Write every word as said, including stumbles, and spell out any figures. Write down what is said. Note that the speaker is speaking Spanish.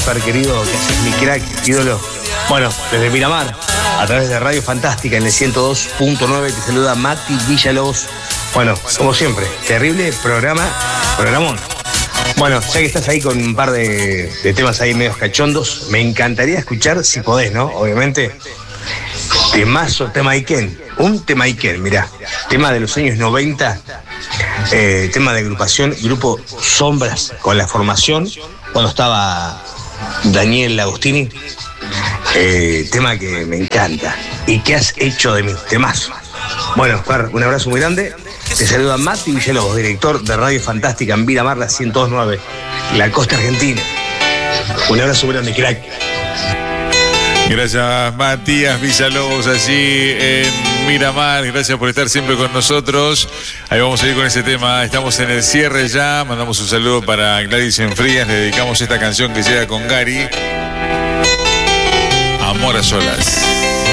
Fer, querido, que haces mi crack, ídolo. Bueno, desde Miramar, a través de Radio Fantástica en el ciento dos punto nueve, te saluda Mati Villalobos. Bueno, como siempre, terrible programa, programón. Bueno, ya que estás ahí con un par de, de temas ahí medios cachondos, me encantaría escuchar, si podés, ¿no? Obviamente, temazo, tema Iken. Un tema Iken, mirá, tema de los años noventa, eh, tema de agrupación, grupo Sombras, con la formación, cuando estaba Daniel Agostini, eh, tema que me encanta. ¿Y qué has hecho de mí? Temazo. Bueno, Fer, un abrazo muy grande. Te saluda Mati Villalobos, director de Radio Fantástica en Miramar, la ciento dos punto nueve, la costa argentina. Un abrazo muy grande, crack. Gracias, Matías Villalobos, allí en Miramar. Gracias por estar siempre con nosotros. Ahí vamos a ir con ese tema. Estamos en el cierre ya. Mandamos un saludo para Gladys en Frías. Le dedicamos esta canción que llega con Gary. Amor a solas.